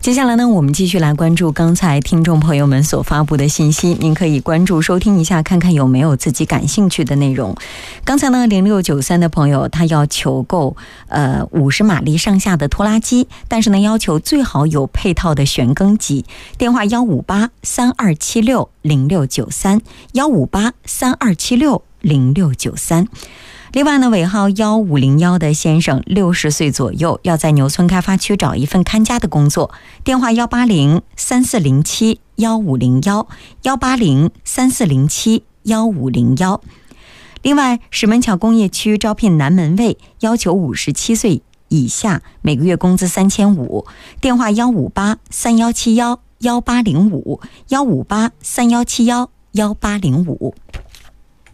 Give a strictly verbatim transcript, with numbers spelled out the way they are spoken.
接下来呢，我们继续来关注刚才听众朋友们所发布的信息，您可以关注收听一下，看看有没有自己感兴趣的内容。刚才呢，零六九三的朋友他要求购呃五十马力上下的拖拉机，但是呢，要求最好有配套的旋耕机。电话幺五八三二七六零六九三幺五八三二七六零六九三。另外呢，尾号幺五零幺的先生六十岁左右，要在牛村开发区找一份看家的工作。电话幺八零三四零七幺五零幺幺八零三四零七幺五零幺。另外，石门桥工业区招聘男门卫，要求五十七岁以下，每个月工资三千五。电话幺五八三幺七幺幺八零五幺五八三幺七幺幺八零五。